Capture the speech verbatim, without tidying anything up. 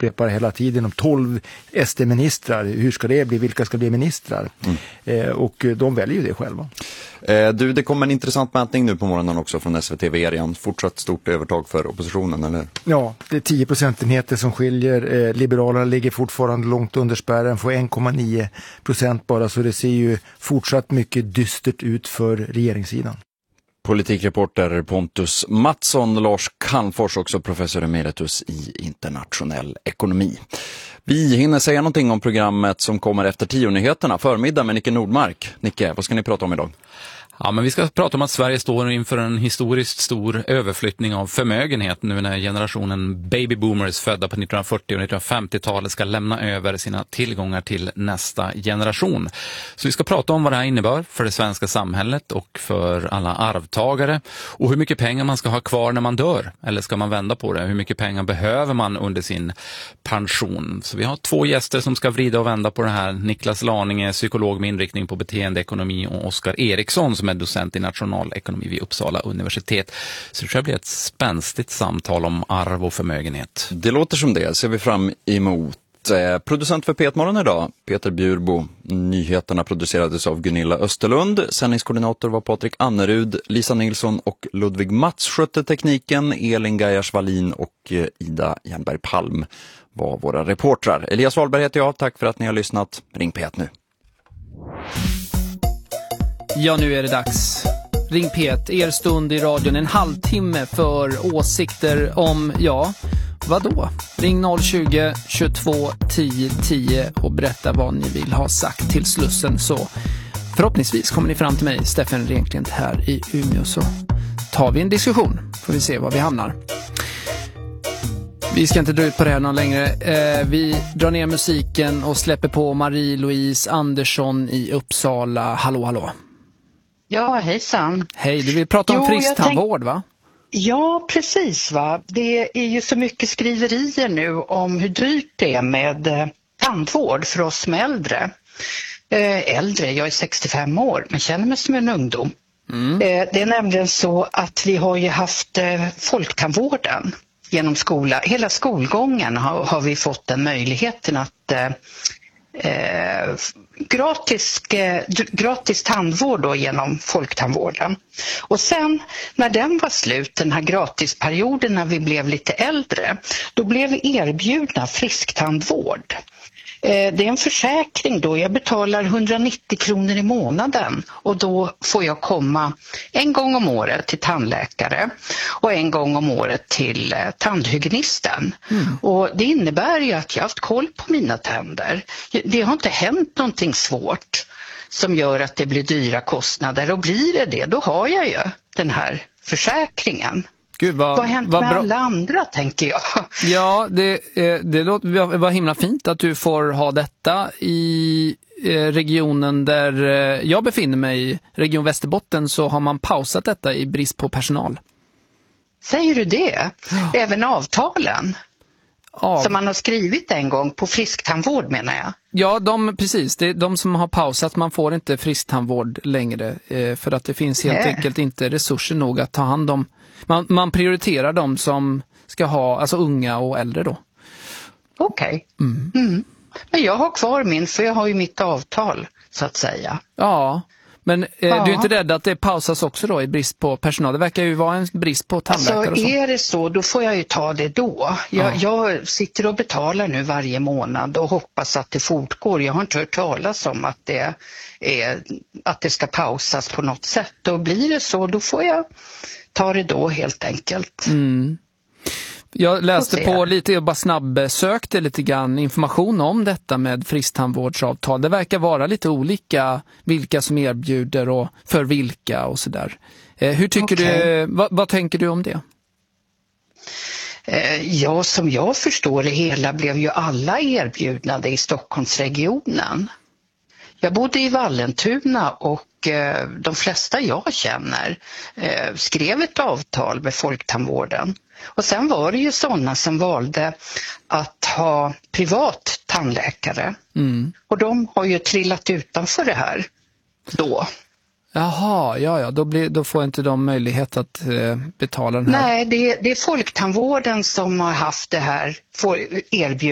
upprepar hela tiden om tolv S D-ministrar. Hur ska det bli? Vilka ska bli ministrar? Mm. Eh, och de väljer ju det själva. Eh, du, det kom en intressant mätning nu på morgonen också från S V T V-erian. Fortsatt stort övertag för oppositionen, eller? Ja, det är tio procentenheter som skiljer. Eh, Liberalerna ligger fortfarande långt under spärren, får en komma nio procent bara, så det ser ju fortsatt mycket dystert ut för regeringssidan. Politikreporter Pontus Mattsson, Lars Calmfors, också professor emeritus i internationell ekonomi. Vi hinner säga någonting om programmet som kommer efter tio-nyheterna. Förmiddag med Nicke Nordmark. Nicke, vad ska ni prata om idag? Ja, men vi ska prata om att Sverige står inför en historiskt stor överflyttning av förmögenhet nu när generationen babyboomers födda på nittonhundrafyrtio- och nittonhundrafemtiotalet ska lämna över sina tillgångar till nästa generation. Så vi ska prata om vad det här innebär för det svenska samhället och för alla arvtagare, och hur mycket pengar man ska ha kvar när man dör, eller ska man vända på det? Hur mycket pengar behöver man under sin pension? Så vi har två gäster som ska vrida och vända på det här. Niklas Laninge, psykolog med inriktning på beteendeekonomi, och Oskar Eriksson som är docent i nationalekonomi vid Uppsala universitet. Så det tror jag blir ett spänstigt samtal om arv och förmögenhet. Det låter som det, ser vi fram emot. Eh, producent för P ett-morgon idag, Peter Bjurbo. Nyheterna producerades av Gunilla Österlund. Sändningskoordinator var Patrik Annerud. Lisa Nilsson och Ludvig Mats skötte tekniken. Elin Geijersvallin och eh, Ida Jernberg Palm var våra reportrar. Elias Wahlberg heter jag. Tack för att ni har lyssnat. Ring P ett nu. Ja, nu är det dags. Ring P ett, er stund i radion, en halvtimme för åsikter om, ja, vad då? Ring noll tjugo, tjugotvå, tio, tio och berätta vad ni vill ha sagt till Slussen, så förhoppningsvis kommer ni fram till mig, Steffen Renklint, här i Umeå, så tar vi en diskussion, får vi se var vi hamnar. Vi ska inte dra ut på det här någon längre. Eh, vi drar ner musiken och släpper på Marie-Louise Andersson i Uppsala. Hallå, hallå. Ja, hejsan. Hej, du vill prata om frisktandvård, tänk... va? Ja, precis va. Det är ju så mycket skriverier nu om hur dyrt det är med eh, tandvård för oss som är äldre. Eh, äldre, jag är sextiofem år, men känner mig som en ungdom. Mm. Eh, det är nämligen så att vi har ju haft eh, folktandvården genom skola. Hela skolgången har, har vi fått den möjligheten att eh, Eh, gratis, eh, gratis tandvård då genom folktandvården. Och sen när den var slut, den här gratisperioden när vi blev lite äldre, då blev vi erbjudna frisktandvård. Eh, det är en försäkring då, jag betalar hundranittio kronor i månaden och då får jag komma en gång om året till tandläkare och en gång om året till eh, tandhygienisten. Mm. Och det innebär ju att jag har haft koll på mina tänder. Det har inte hänt någonting svårt som gör att det blir dyra kostnader, och blir det det, då har jag ju den här försäkringen. Gud, vad, vad har hänt vad med bra. alla andra, tänker jag. Ja, det, det låter var himla fint att du får ha detta i regionen där jag befinner mig, Region Västerbotten, så har man pausat detta i brist på personal. Säger du det? Ja. Även avtalen? Av. Som man har skrivit en gång på frisktandvård, menar jag. Ja, de, precis. Det är de som har pausat. Man får inte frisktandvård längre eh, för att det finns helt Nej. enkelt inte resurser nog att ta hand om. Man, man prioriterar de som ska ha, alltså unga och äldre då. Okej. Okay. Mm. Mm. Men jag har kvar min, för jag har ju mitt avtal, så att säga. Ja, men eh, ja. du är inte rädd att det pausas också då i brist på personal? Det verkar ju vara en brist på tandläkare alltså, och så. Är det så, då får jag ju ta det då. Jag, ja. jag sitter och betalar nu varje månad och hoppas att det fortgår. Jag har inte hört talas om att det, är, att det ska pausas på något sätt. Och blir det så, då får jag ta det då helt enkelt. Mm. Jag läste på lite, jag bara snabbsökte lite grann information om detta med frisktandvårdsavtal. Det verkar vara lite olika vilka som erbjuder och för vilka och sådär. Eh, hur tycker okay. du, vad, vad tänker du om det? Eh, ja, som jag förstår det hela blev ju alla erbjudna i Stockholmsregionen. Jag bodde i Vallentuna och eh, de flesta jag känner eh, skrev ett avtal med folktandvården. Och sen var det ju sådana som valde att ha privat tandläkare. Mm. Och de har ju trillat utanför det här då. Jaha, ja, ja. Då, blir, då får inte de möjlighet att eh, betala den här. Nej, det, det är folktandvården som har haft det här erbjudandet.